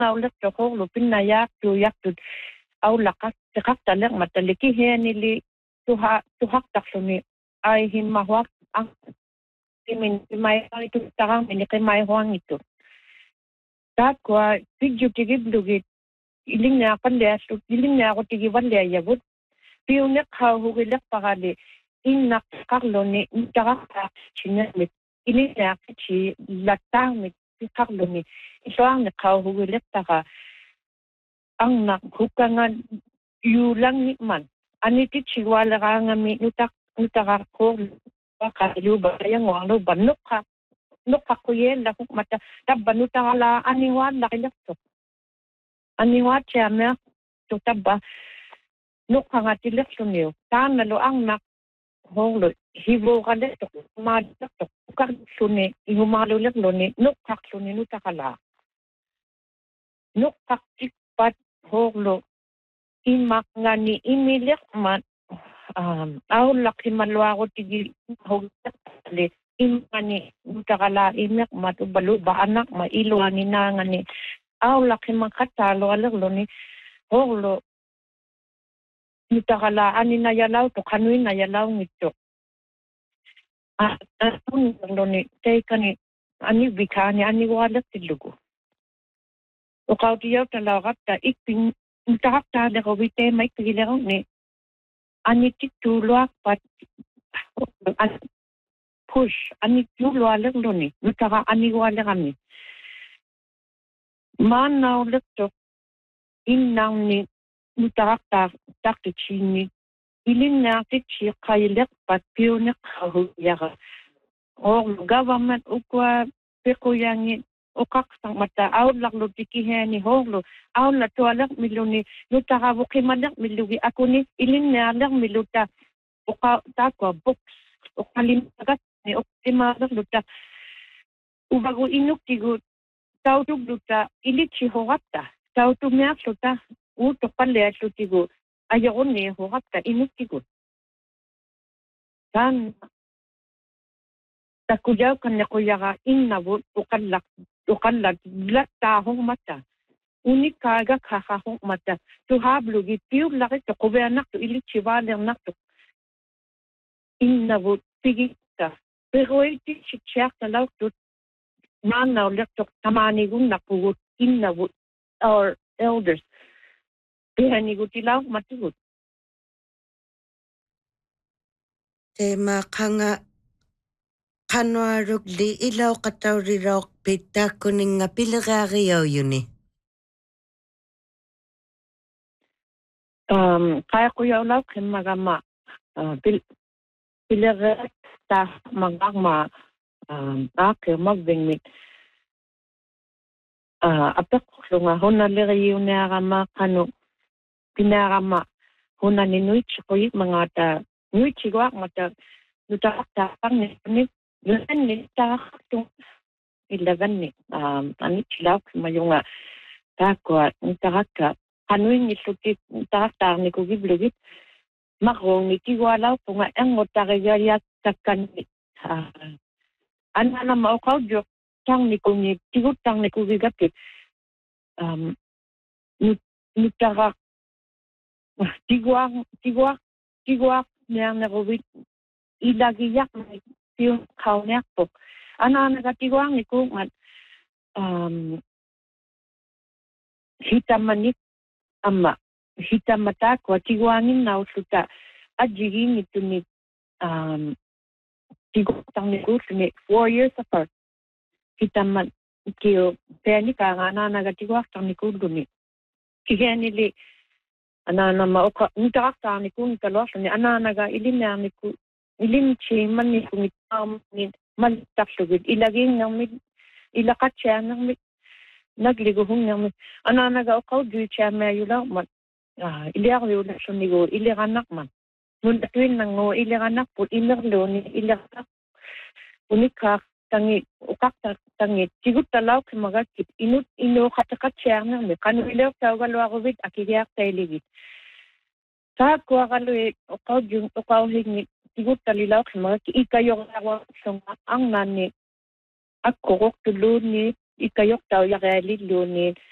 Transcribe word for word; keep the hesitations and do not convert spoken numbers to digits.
naulek to holo pinna yak tu yak tu au lakas tekak talek mataliki henili tuha tuhak taksuni ai himma huak ang timin mai itu tarang ini mai huang itu tak kwa video tigi blugi iling na kan dia su iling na ko tigi wan dia yabut piunek khau hugilek pagale innak karloni intaka chinet ini na chi latang mit karloni isoang na khau hugilek taka ang nak hukangan yulang ni man ani ti chiwala nga mi utak utaka ko ka yu ba yang wang lo banuk ka nuk ka kuyen la kuk mata tabanuta ala aniwan la kilakto aniwa chama to tabba nuk ka ngatilek sunyo tan lo ang nak holo hivo kale to ma to ka sunne ihumalo lek lo ni nuk ka sunne nutakala nuk ka pat holo imak ngani imilek mat um au laki malwa ko tigi hogale imani utakala imek matu balu ba anak ma ilo ani nangani au laki makata lo alero ni holo utakala ani na yalau to kanui na yalau ngito a tun lo ni teikani ani bikani ani wala tilugo o kautia tala gapta ipin utakta de ko vite mai pigilero ni ani titulwa pat push ani tulo alek loni utaka ani wale kami mana lekto inang ni utaka ta takti chini ilin na ti chi kailek pat pione khahu yaga o government ukwa peko yangi okak sang mata out lak lo tiki hani holo out la to alek miloni utaka bukimadak milugi ako ni ilin na alek miluta oka ta ko box okalim tagat ni optima luta ubago inuk tigo tautu luta ilichi hogatta tautu meak luta u to palle tigo ayo ne hogatta inuk tigo tan takujau kan ne koyaga inna bu ukallak ukallak latta hogmata unika ga kha hogmata tu hablugi piu lagi to kobeanak to ilichi valer nak to inna bu tigita pero iti chichak na law to man now lectok tamani gun napugot inna wood our elders behani gutilaw matugot te makanga kanwaruk li ilaw katawrirok pita kuninga pilagariyaw yuni um kaya ko yaw law kin magama pil pilagat ta magama um ake magbingmit uh apek lunga hona leriyo narama kanu pinarama hona ninuit koyit mangata nuit chigwa mata nutakta pang ni Luan ni tak tu eleven ni um ani chilaw mayunga takwa nitaka kanui ni suki takta ni ko giblugit makong ni kiwalaw punga engotariya takkan ana na mau kau jo tang ni ko ni tigut tang ni ko gigapit um nitaka tigwa tigwa tigwa yang na robit ilagi yak yung kaunya po ana nagatiwang ni ko at um hitamanit ama hitamata ko tiwangin na usuta ajigin ito ni um tigutang ni ko ni four years apart hitaman kiyo peni ka ana nagatiwang tang ni ko dumi kaya nili ana na mauka nitaka ni ko nitalo ni ana naga ilimya ni ko ilim chi man ni kumitam ni man taksugid ilaging ng mit ilakat siya ng mit nagliguhong ng mit ana naga okaw du siya mayula mat iliak yula sunigo iliranak man nung twin nang ngo iliranak po inerlo ni iliranak unikak tangi ukak tangi tigut talaw kimagakit inut ino katakat siya ng mit kanu ilaw tawgal wakawit akiyak tayligit sa kuwa kaloy okaw yung okaw hingit tigut talilaw kima ki ikayok awa ang nani akkorok tulo ni ikayok taw yagali lo ni